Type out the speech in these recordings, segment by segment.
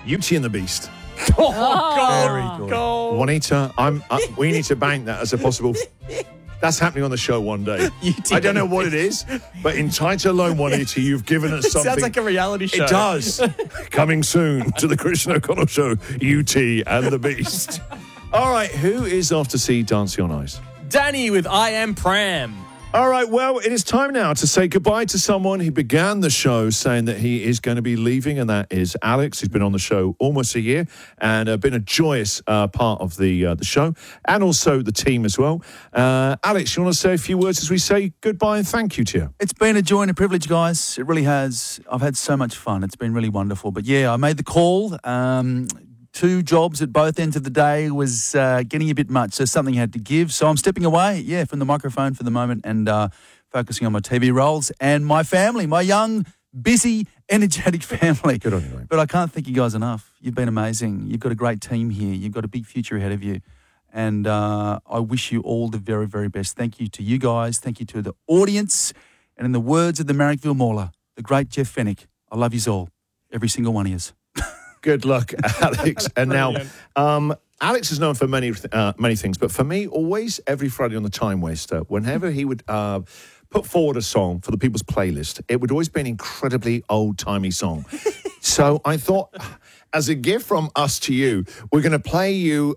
Beauty and the Beast. Oh, God. Goal. Juanita, we need to bank that as a possible... That's happening on the show one day. I don't know what it is, but in Title Alone, Juanita, you've given us something. Sounds like a reality show. It does. Coming soon to the Christian O'Connell Show, UT and the Beast. All right, who is off to see Dancing on Ice? Danny with I Am Pram. All right, well, it is time now to say goodbye to someone who began the show saying that he is going to be leaving, and that is Alex. He's been on the show almost a year and been a joyous part of the show and also the team as well. Alex, you want to say a few words as we say goodbye and thank you to you? It's been a joy and a privilege, guys. It really has. I've had so much fun. It's been really wonderful. But, yeah, I made the call. 2 jobs at both ends of the day was getting a bit much, so something had to give. So I'm stepping away, from the microphone for the moment and focusing on my TV roles and my family, my young, busy, energetic family. Good on you, mate. But I can't thank you guys enough. You've been amazing. You've got a great team here. You've got a big future ahead of you. And I wish you all the very, very best. Thank you to you guys. Thank you to the audience. And in the words of the Marrickville Mauler, the great Jeff Fennick, I love yous all, every single one of yous. Good luck, Alex. And now, Alex is known for many things, but for me, always every Friday on the Time Waster, whenever he would put forward a song for the People's Playlist, it would always be an incredibly old-timey song. So I thought, as a gift from us to you, we're going to play you...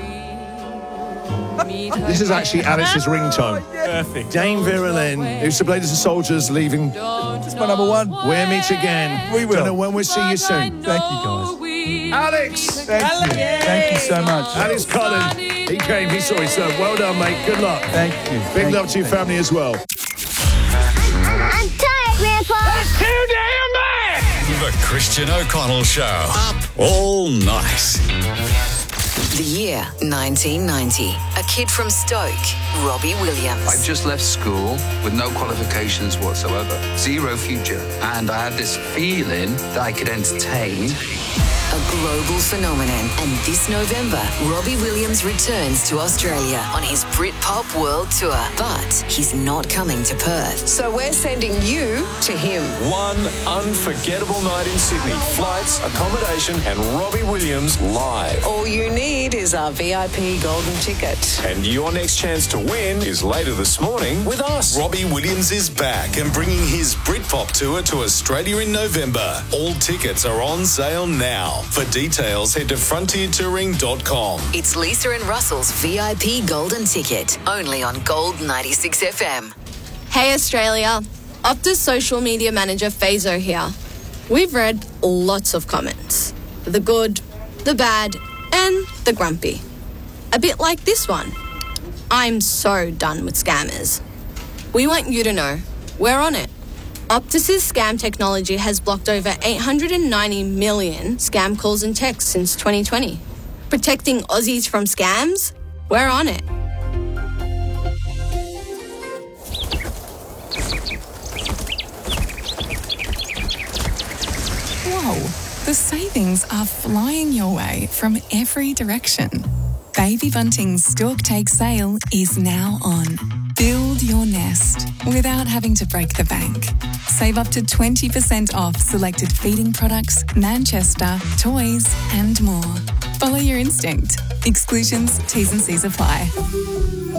This is actually Alex's ringtone. Perfect. Dame Vera Lynn, who used to play to the soldiers, leaving. It's my number one. We'll meet again. We will. Don't know when we'll see you soon. Thank you, guys. Alex! Thank you. Thank you so much. Alex Cullen. He came, he saw, he said, well done, mate. Good luck. Thank you. Big love to your family as well. I'm tired, Grandpa. That's too damn bad! The Christian O'Connell Show. Up all night. The year 1990. A kid from Stoke, Robbie Williams. I just left school with no qualifications whatsoever, zero future, and I had this feeling that I could entertain. A global phenomenon. And this November, Robbie Williams returns to Australia on his Britpop World Tour. But he's not coming to Perth. So we're sending you to him. One unforgettable night in Sydney. Flights, accommodation, and Robbie Williams live. All you need is our VIP golden ticket. And your next chance to win is later this morning with us. Robbie Williams is back and bringing his Britpop tour to Australia in November. All tickets are on sale now. For details, head to frontiertouring.com. It's Lisa and Russell's VIP golden ticket. Only on Gold 96 FM. Hey Australia, Optus social media manager Fazo here. We've read lots of comments. The good, the bad, and the grumpy. A bit like this one. I'm so done with scammers. We want you to know, we're on it. Optus's scam technology has blocked over 890 million scam calls and texts since 2020. Protecting Aussies from scams? We're on it. Whoa, the savings are flying your way from every direction. Baby Bunting's Stork Take sale is now on. Build your nest without having to break the bank. Save up to 20% off selected feeding products, Manchester, toys, and more. Follow your instinct. Exclusions, T's and C's apply.